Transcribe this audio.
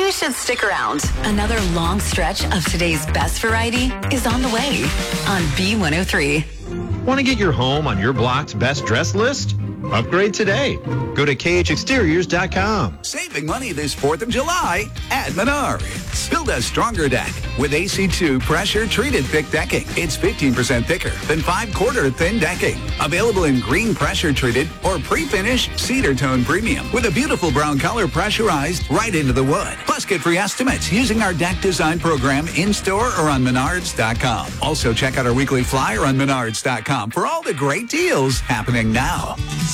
you should stick around. Another long stretch of today's best variety is on the way on B103. Want to get your home on your block's best dress list? Upgrade today. Go to KHExteriors.com. Saving money this 4th of July at Menards. Build a stronger deck with AC2 pressure-treated thick decking. It's 15% thicker than 5/4 thin decking. Available in green pressure-treated or pre-finished cedar tone premium with a beautiful brown color pressurized right into the wood. Plus, get free estimates using our deck design program in-store or on Menards.com. Also, check out our weekly flyer on Menards.com for all the great deals happening now.